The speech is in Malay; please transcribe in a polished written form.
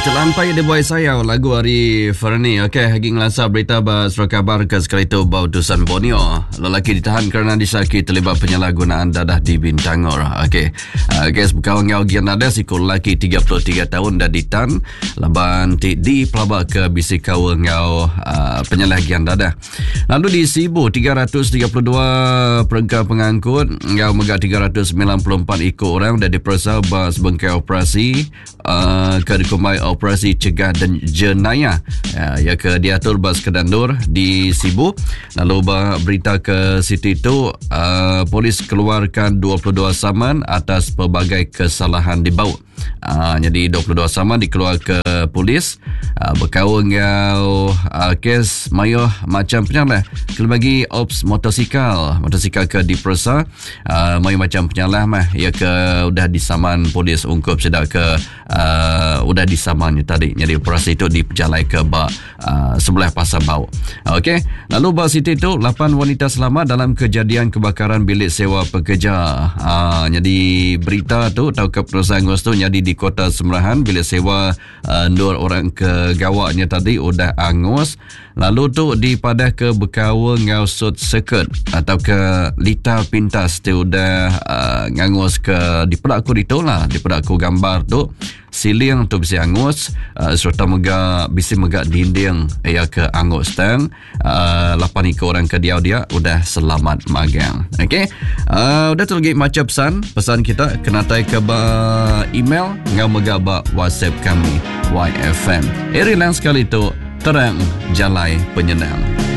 Celampai di buai saya lagu hari Fernie. Okey, hagi ngelasa berita surat kabar ke sekali itu bau Dusan Borneo. Lelaki ditahan kerana disaki terlibat penyalahgunaan dadah di Bintangor. Okey. Kes berkawan ngau gian ada sikul lelaki 33 tahun dah ditan laban di pelabak ke bisi kawan ngau penyalahgunaan dadah. Lalu di Sibu 332 perengkau pengangkut ngau megah 394 ikut orang dah diperiksa bas bengkai operasi ke dikumai operasi cegah dan jenayah ya ke diatur bas Kedandur di Sibu. Lalu berita ke Siti itu polis keluarkan 22 saman atas pelbagai kesalahan dibau. Jadi 22 saman dikeluar ke polis berkawal ngau kes mayoh macam penyalah kelebagi ops motosikal ke dipersa mayoh macam penyalah mah ya ke udah disaman polis ungkup sedak ke udah disamannya tadi. Jadi operasi itu diperjalai ke sebelah pasar bau. Okey. Lalu Siti itu 8 wanita selamat dalam kejadian kebakaran bilik sewa pekerja. Jadi berita tu tahu ke perusahaan ngos tu jadi di Kota Semerahan bilik sewa dua orang kegawaknya tadi udah angus. Lalu tu dipadah ke berkawal ngau short circuit atau ke lita pintas tu udah ngangus ke diperaku ditolak diperaku gambar tu siling tu bisi angus serta bisi megak dinding ya ke angus tang 8 ikut orang ke dia udah selamat magang. Okey. Udah tu lagi macam pesan kita kena tai ke email ngau megak WhatsApp kami YFM. Eri lang sekali tu terang jalai penyenang.